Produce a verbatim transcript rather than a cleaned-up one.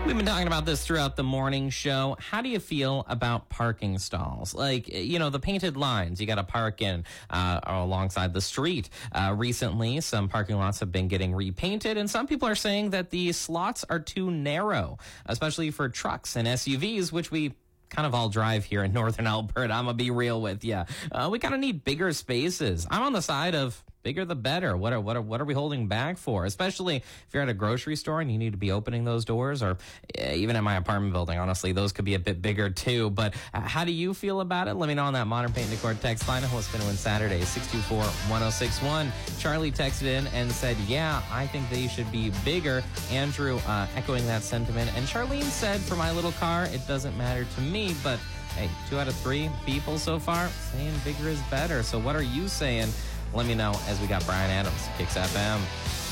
We've been talking about this throughout the morning show. How do you feel about parking stalls? Like, you know, the painted lines you got to park in uh, alongside the street. Uh, recently, some parking lots have been getting repainted, and some people are saying that the slots are too narrow, especially for trucks and S U Vs, which we kind of all drive here in northern Alberta. I'm going to be real with you. Uh, we kind of need bigger spaces. I'm on the side of bigger the better. What are, what are what are we holding back for? Especially if you're at a grocery store and you need to be opening those doors, or uh, even at my apartment building, honestly, those could be a bit bigger too. But uh, how do you feel about it? Let me know on that Modern Paint and Decor text line. What's going to win Saturday? six two four, one oh six one. Charlie texted in and said, yeah, I think they should be bigger. Andrew uh, echoing that sentiment. And Charlene said, for my little car, it doesn't matter to me, but hey, two out of three people so far saying bigger is better. So what are you saying? Let me know as we got Brian Adams, Kicks F M.